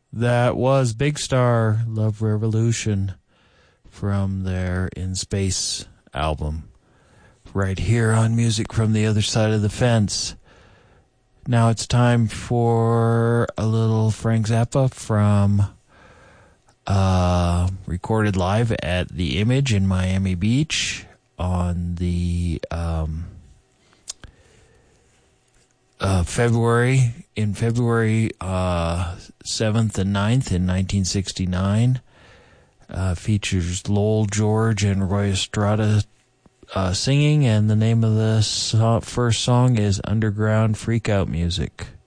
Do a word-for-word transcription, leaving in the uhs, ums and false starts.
That was Big Star, Love Revolution, from their In Space album, right here on Music from the Other Side of the Fence. Now it's time for a little Frank Zappa from uh, recorded live at The Image in Miami Beach on the um, uh, February, in February uh, seventh and ninth in nineteen sixty-nine. Uh, features Lowell George and Roy Estrada uh, singing, and the name of the so- first song is Underground Freakout Music.